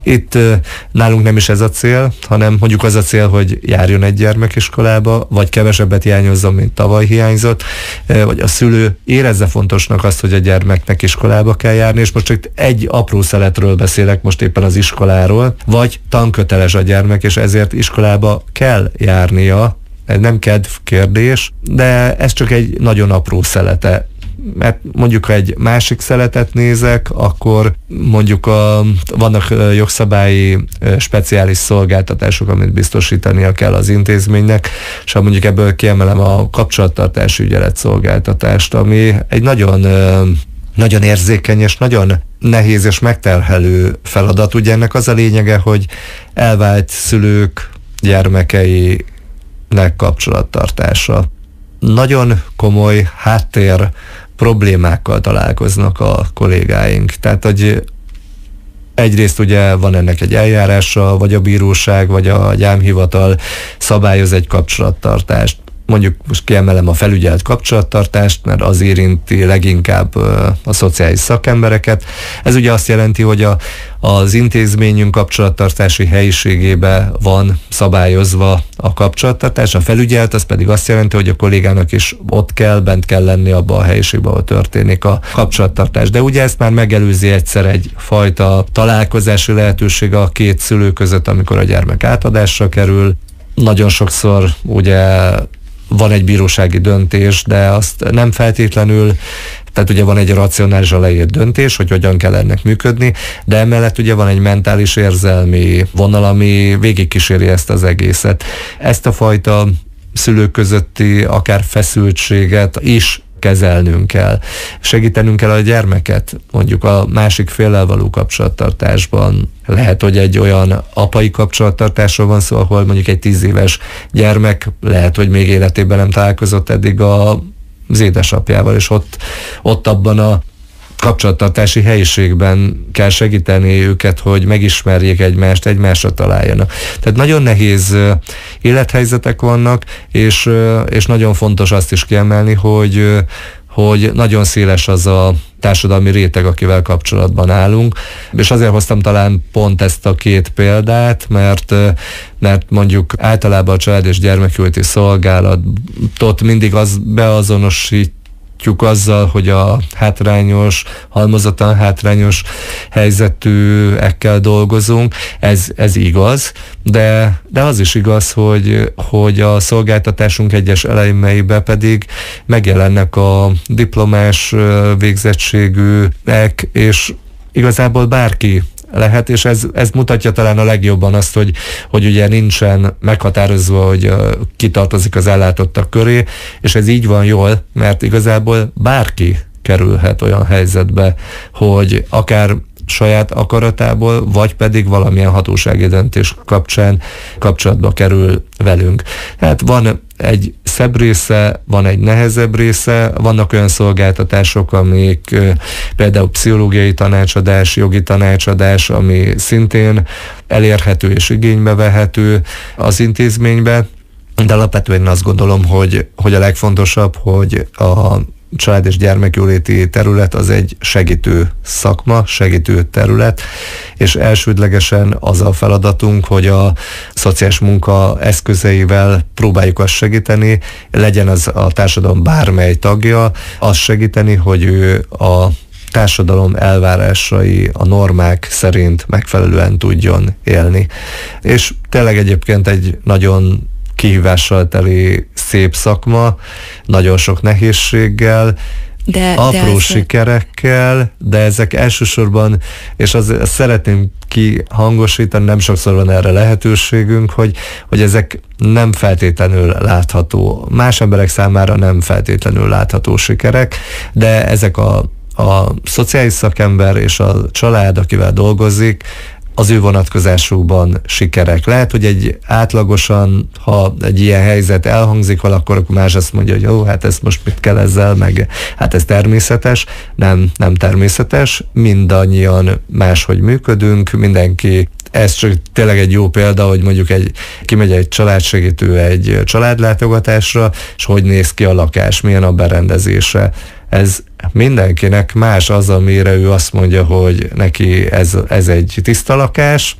Itt nálunk nem is ez a cél, hanem mondjuk az a cél, hogy járjon egy gyermek iskolába, vagy kevesebbet hiányozzon, mint tavaly hiányzott, vagy a szülő érezze fontosnak azt, hogy a gyermeknek iskolába kell járni, és most csak egy apró szeletről beszélek, most éppen az iskoláról, vagy tanköteles a gyermek, és ezért iskolába kell járnia. Ez nem kedv kérdés, de ez csak egy nagyon apró szelete. Mert mondjuk, ha egy másik szeletet nézek, akkor mondjuk vannak jogszabályi speciális szolgáltatások, amit biztosítania kell az intézménynek, és ha mondjuk ebből kiemelem a kapcsolattartási ügyelet szolgáltatást, ami egy nagyon érzékeny és nagyon nehéz és megterhelő feladat. Ugye ennek az a lényege, hogy elvált szülők gyermekeinek kapcsolattartása. Nagyon komoly háttér problémákkal találkoznak a kollégáink. Tehát, hogy egyrészt ugye van ennek egy eljárása, vagy a bíróság, vagy a gyámhivatal szabályoz egy kapcsolattartást. Mondjuk most kiemelem a felügyelt kapcsolattartást, mert az érinti leginkább a szociális szakembereket. Ez ugye azt jelenti, hogy az intézményünk kapcsolattartási helyiségében van szabályozva a kapcsolattartás. A felügyelt az pedig azt jelenti, hogy a kollégának is bent kell lenni abban a helyiségben, ahol történik a kapcsolattartás. De ugye ezt már megelőzi egyszer egyfajta találkozási lehetőség a két szülő között, amikor a gyermek átadásra kerül. Nagyon sokszor ugye van egy bírósági döntés, de azt nem feltétlenül, tehát ugye van egy racionálisan leírt döntés, hogy hogyan kell ennek működni, de emellett ugye van egy mentális érzelmi vonal, ami végigkíséri ezt az egészet. Ezt a fajta szülők közötti akár feszültséget is kezelnünk kell. Segítenünk kell a gyermeket, mondjuk a másik féllel való kapcsolattartásban. Lehet, hogy egy olyan apai kapcsolattartásról van szó, ahol mondjuk egy 10 éves gyermek lehet, hogy még életében nem találkozott eddig az édesapjával, és ott abban a kapcsolattartási helyiségben kell segíteni őket, hogy megismerjék egymást, egymásra találjanak. Tehát nagyon nehéz élethelyzetek vannak, és nagyon fontos azt is kiemelni, hogy nagyon széles az a társadalmi réteg, akivel kapcsolatban állunk, és azért hoztam talán pont ezt a két példát, mert mondjuk általában a Család- és Gyermekjóléti Szolgálatot mindig beazonosítjuk azzal, hogy a halmozottan hátrányos helyzetűekkel dolgozunk. Ez igaz, de az is igaz, hogy a szolgáltatásunk egyes elemeiben pedig megjelennek a diplomás végzettségűek, és igazából bárki lehet, és ez mutatja talán a legjobban azt, hogy ugye nincsen meghatározva, hogy ki tartozik az ellátottak köré, és ez így van jól, mert igazából bárki kerülhet olyan helyzetbe, hogy akár saját akaratából, vagy pedig valamilyen hatósági döntés kapcsán kapcsolatba kerül velünk. Hát van egy szebb része, van egy nehezebb része, vannak olyan szolgáltatások, amik például pszichológiai tanácsadás, jogi tanácsadás, ami szintén elérhető és igénybe vehető az intézménybe, de alapvetően azt gondolom, hogy a legfontosabb, hogy a család- és gyermekjóléti terület az egy segítő szakma, segítő terület, és elsődlegesen az a feladatunk, hogy a szociális munka eszközeivel próbáljuk azt segíteni, legyen az a társadalom bármely tagja, azt segíteni, hogy ő a társadalom elvárásai, a normák szerint megfelelően tudjon élni. És tényleg egyébként egy nagyon kihívással teli szép szakma, nagyon sok nehézséggel, apró sikerekkel, de ezek elsősorban, és azt szeretném kihangosítani, nem sokszor van erre lehetőségünk, hogy ezek nem feltétlenül látható, más emberek számára nem feltétlenül látható sikerek, de ezek a szociális szakember és a család, akivel dolgozik, az ő vonatkozásukban sikerek. Lehet, hogy egy átlagosan, ha egy ilyen helyzet elhangzik valakor, akkor más azt mondja, hogy jó, hát ezt most mit kell ezzel, meg hát ez természetes. Nem természetes, mindannyian máshogy működünk, mindenki. Ez csak tényleg egy jó példa, hogy mondjuk kimegy egy családsegítő egy családlátogatásra, és hogy néz ki a lakás, milyen a berendezése. ez mindenkinek más az, amire ő azt mondja, hogy neki ez egy tiszta lakás,